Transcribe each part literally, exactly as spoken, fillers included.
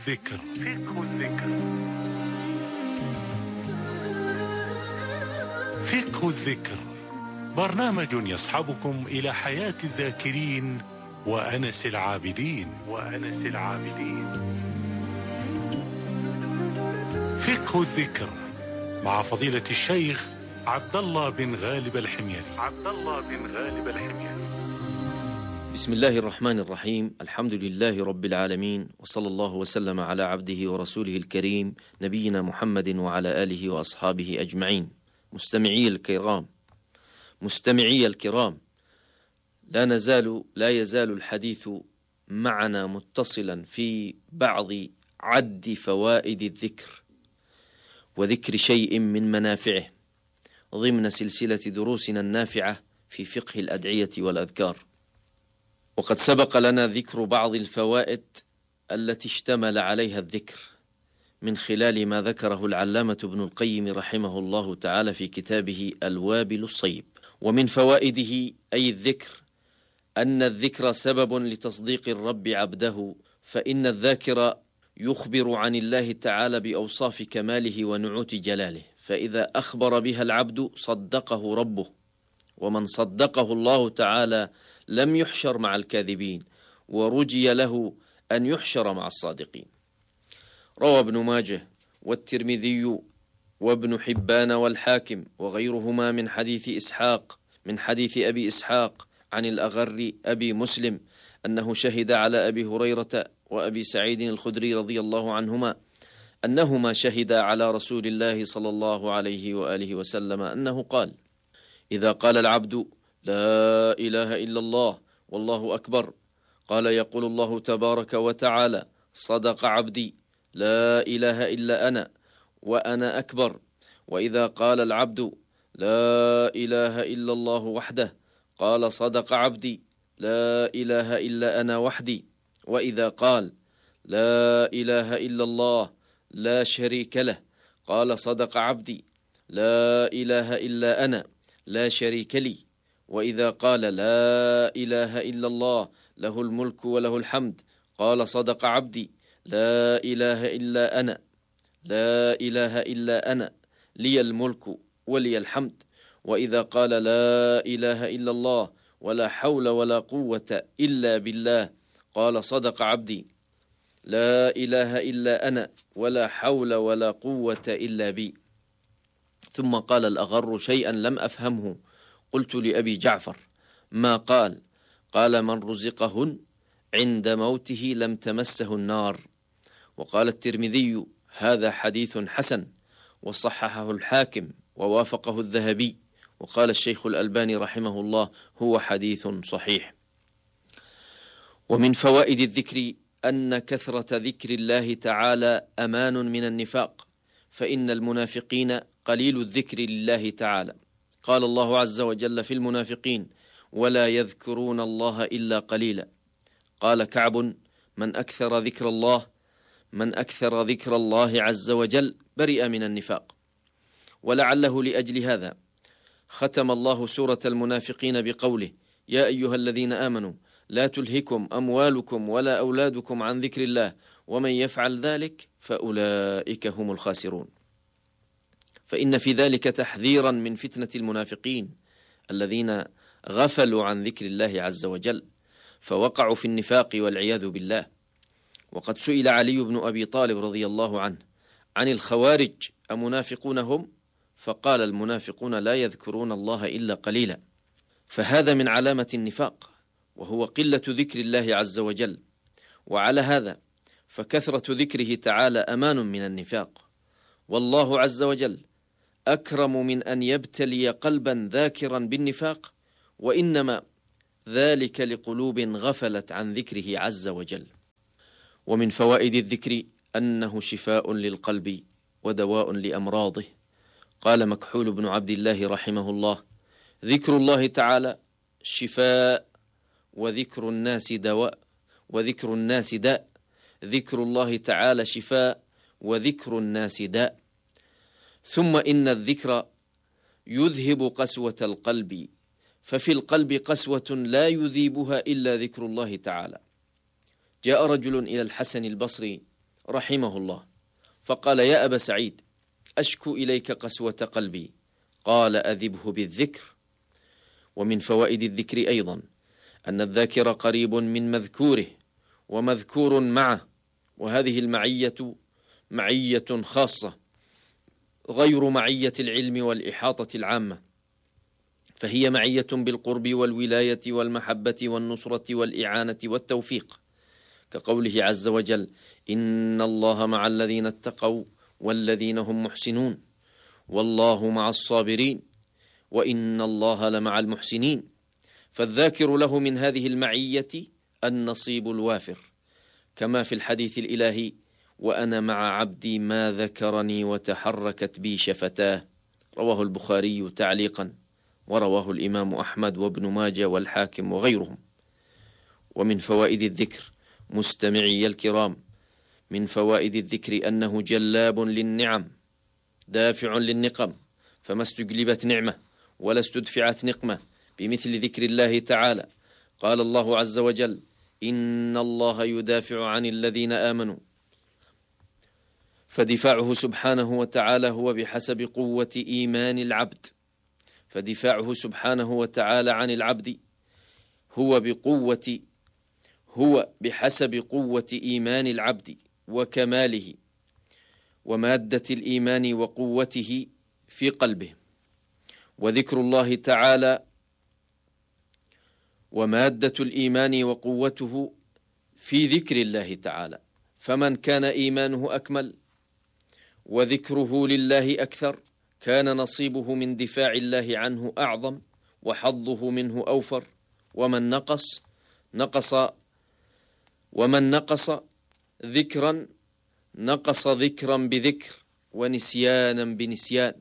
الذكر. فقه الذكر. فقه الذكر برنامج يصحبكم إلى حياة الذاكرين وأنس العابدين. وأنس العابدين. فقه الذكر مع فضيلة الشيخ عبد الله بن غالب الحميري. عبد الله بن غالب الحميري. بسم الله الرحمن الرحيم. الحمد لله رب العالمين، وصلى الله وسلم على عبده ورسوله الكريم نبينا محمد وعلى آله وأصحابه أجمعين. مستمعي الكرام مستمعي الكرام لا نزال لا يزال الحديث معنا متصلا في بعض عد فوائد الذكر وذكر شيء من منافعه ضمن سلسلة دروسنا النافعة في فقه الأدعية والأذكار. وقد سبق لنا ذكر بعض الفوائد التي اشتمل عليها الذكر من خلال ما ذكره العلامة ابن القيم رحمه الله تعالى في كتابه الوابل الصيب. ومن فوائده أي الذكر أن الذكر سبب لتصديق الرب عبده، فإن الذاكر يخبر عن الله تعالى بأوصاف كماله ونعوت جلاله، فإذا أخبر بها العبد صدقه ربه، ومن صدقه الله تعالى لم يحشر مع الكاذبين، ورجي له أن يحشر مع الصادقين. روى ابن ماجه والترمذي وابن حبان والحاكم وغيرهما من حديث إسحاق من حديث أبي إسحاق عن الأغر أبي مسلم أنه شهد على أبي هريرة وأبي سعيد الخدري رضي الله عنهما أنهما شهدا على رسول الله صلى الله عليه وآله وسلم أنه قال: إذا قال العبد لا إله إلا الله والله أكبر، قال يقول الله تبارك وتعالى: صدق عبدي، لا إله إلا أنا وأنا أكبر. وإذا قال العبد لا إله إلا الله وحده، قال صدق عبدي، لا إله إلا أنا وحدي. وإذا قال لا إله إلا الله لا شريك له، قال صدق عبدي، لا إله إلا أنا لا شريك لي. وإذا قال لا إله إلا الله له الملك وله الحمد، قال صدق عبدي، لا إله إلا أنا لا إله إلا أنا لي الملك ولي الحمد. وإذا قال لا إله إلا الله ولا حول ولا قوة إلا بالله، قال صدق عبدي، لا إله إلا أنا ولا حول ولا قوة إلا بي. ثم قال الأغر شيئا لم أفهمه، قلت لأبي جعفر: ما قال؟ قال: من رزقهن عند موته لم تمسه النار. وقال الترمذي: هذا حديث حسن، وصححه الحاكم ووافقه الذهبي، وقال الشيخ الألباني رحمه الله: هو حديث صحيح. ومن فوائد الذكر أن كثرة ذكر الله تعالى أمان من النفاق، فإن المنافقين قليل الذكر لله تعالى. قال الله عز وجل في المنافقين: ولا يذكرون الله إلا قليلا. قال كعب: من أكثر ذكر الله من أكثر ذكر الله عز وجل برئ من النفاق. ولعله لأجل هذا ختم الله سورة المنافقين بقوله: يا أيها الذين آمنوا لا تلهكم أموالكم ولا أولادكم عن ذكر الله ومن يفعل ذلك فأولئك هم الخاسرون. فإن في ذلك تحذيرا من فتنة المنافقين الذين غفلوا عن ذكر الله عز وجل فوقعوا في النفاق والعياذ بالله. وقد سئل علي بن أبي طالب رضي الله عنه عن الخوارج: أمنافقون هم؟ فقال: المنافقون لا يذكرون الله إلا قليلا. فهذا من علامة النفاق، وهو قلة ذكر الله عز وجل. وعلى هذا فكثرة ذكره تعالى أمان من النفاق. والله عز وجل أكرم من أن يبتلي قلبا ذاكرا بالنفاق، وإنما ذلك لقلوب غفلت عن ذكره عز وجل. ومن فوائد الذكر أنه شفاء للقلب ودواء لأمراضه. قال مكحول بن عبد الله رحمه الله: ذكر الله تعالى شفاء، وذكر الناس دواء وذكر الناس داء. ذكر الله تعالى شفاء، وذكر الناس داء. ثم إن الذكر يذهب قسوة القلب، ففي القلب قسوة لا يذيبها إلا ذكر الله تعالى. جاء رجل إلى الحسن البصري رحمه الله فقال: يا أبا سعيد، أشكو إليك قسوة قلبي. قال: أذبه بالذكر. ومن فوائد الذكر أيضا أن الذاكر قريب من مذكوره ومذكور معه، وهذه المعية معية خاصة غير معية العلم والإحاطة العامة، فهي معية بالقرب والولاية والمحبة والنصرة والإعانة والتوفيق، كقوله عز وجل: إن الله مع الذين اتقوا والذين هم محسنون والله مع الصابرين وإن الله لمع المحسنين. فالذاكر له من هذه المعية النصيب الوافر، كما في الحديث الإلهي: وأنا مع عبدي ما ذكرني وتحركت بي شفتاه، رواه البخاري تعليقا، ورواه الإمام أحمد وابن ماجه والحاكم وغيرهم. ومن فوائد الذكر مستمعي الكرام، من فوائد الذكر أنه جلاب للنعم دافع للنقم، فما استجلبت نعمة ولا استدفعت نقمة بمثل ذكر الله تعالى. قال الله عز وجل: إن الله يدافع عن الذين آمنوا، فدفاعه سبحانه وتعالى هو بحسب قوة إيمان العبد فدفاعه سبحانه وتعالى عن العبد هو بقوة هو بحسب قوة إيمان العبد وكماله ومادة الإيمان وقوته في قلبه. وذكر الله تعالى ومادة الإيمان وقوته في ذكر الله تعالى، فمن كان إيمانه أكمل وذكره لله أكثر كان نصيبه من دفاع الله عنه أعظم وحظه منه أوفر، ومن نقص نقص ومن نقص ذكرا نقص ذكرا بذكر ونسيانا بنسيان.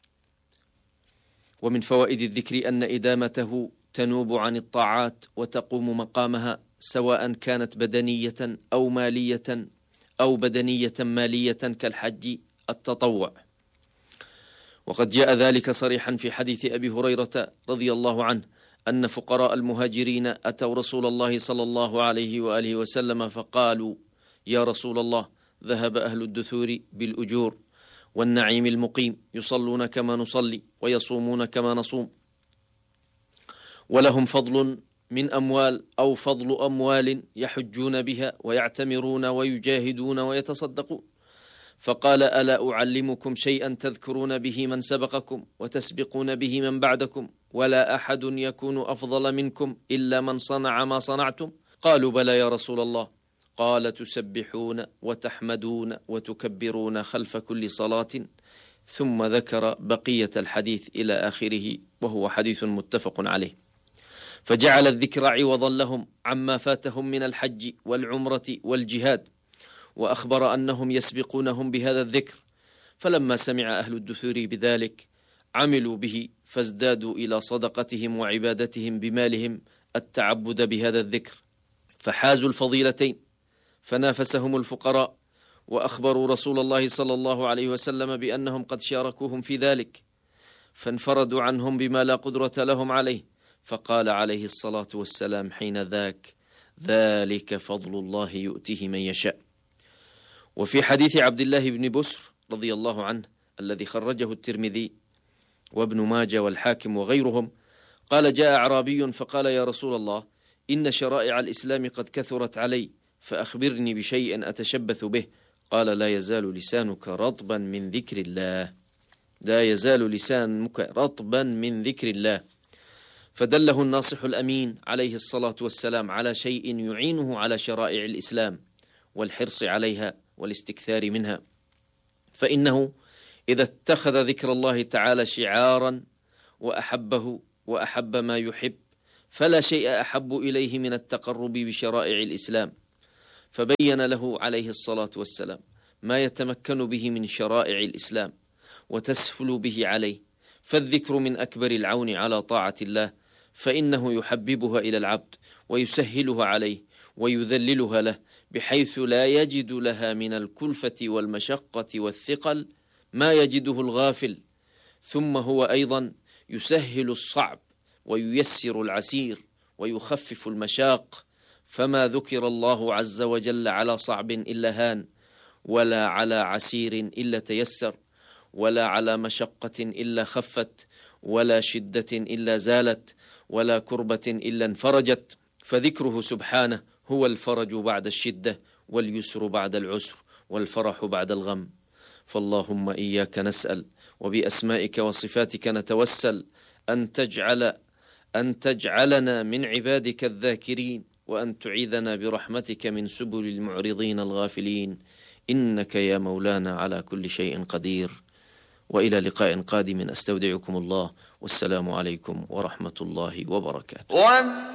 ومن فوائد الذكر أن إدامته تنوب عن الطاعات وتقوم مقامها، سواء كانت بدنية أو مالية أو بدنية مالية كالحج التطوع. وقد جاء ذلك صريحا في حديث أبي هريرة رضي الله عنه أن فقراء المهاجرين أتوا رسول الله صلى الله عليه وآله وسلم فقالوا: يا رسول الله، ذهب أهل الدثور بالأجور والنعيم المقيم، يصلون كما نصلي ويصومون كما نصوم، ولهم فضل من أموال أو فضل أموال يحجون بها ويعتمرون ويجاهدون ويتصدقون. فقال: ألا أعلمكم شيئا تذكرون به من سبقكم وتسبقون به من بعدكم، ولا أحد يكون أفضل منكم إلا من صنع ما صنعتم؟ قالوا: بلى يا رسول الله. قال: تسبحون وتحمدون وتكبرون خلف كل صلاة، ثم ذكر بقية الحديث إلى آخره، وهو حديث متفق عليه. فجعل الذكر عوضا لهم عما فاتهم من الحج والعمرة والجهاد، وأخبر أنهم يسبقونهم بهذا الذكر. فلما سمع أهل الدثور بذلك عملوا به، فازدادوا إلى صدقتهم وعبادتهم بمالهم التعبد بهذا الذكر، فحازوا الفضيلتين، فنافسهم الفقراء، وأخبروا رسول الله صلى الله عليه وسلم بأنهم قد شاركوهم في ذلك، فانفردوا عنهم بما لا قدرة لهم عليه، فقال عليه الصلاة والسلام حين ذاك: ذلك فضل الله يؤتيه من يشاء. وفي حديث عبد الله بن بسر رضي الله عنه الذي خرجه الترمذي وابن ماجه والحاكم وغيرهم، قال: جاء أعرابي فقال: يا رسول الله، إن شرائع الإسلام قد كثرت علي، فأخبرني بشيء أتشبث به. قال: لا يزال لسانك رطبا من ذكر الله لا يزال لسانك رطبا من ذكر الله فدله الناصح الأمين عليه الصلاة والسلام على شيء يعينه على شرائع الإسلام والحرص عليها والاستكثار منها، فإنه إذا اتخذ ذكر الله تعالى شعارا وأحبه وأحب ما يحب، فلا شيء أحب إليه من التقرب بشرائع الإسلام، فبين له عليه الصلاة والسلام ما يتمكن به من شرائع الإسلام وتسهل به عليه. فالذكر من أكبر العون على طاعة الله، فإنه يحببها إلى العبد ويسهلها عليه ويذللها له، بحيث لا يجد لها من الكلفة والمشقة والثقل ما يجده الغافل. ثم هو أيضا يسهل الصعب وييسر العسير ويخفف المشاق، فما ذكر الله عز وجل على صعب إلا هان، ولا على عسير إلا تيسر، ولا على مشقة إلا خفت، ولا شدة إلا زالت، ولا كربة إلا انفرجت. فذكره سبحانه هو الفرج بعد الشدة، واليسر بعد العسر، والفرح بعد الغم. فاللهم إياك نسأل، وبأسمائك وصفاتك نتوسل، أن تجعل أن تجعلنا من عبادك الذاكرين، وأن تعيذنا برحمتك من سبل المعرضين الغافلين، إنك يا مولانا على كل شيء قدير. وإلى لقاء قادم، أستودعكم الله، والسلام عليكم ورحمة الله وبركاته.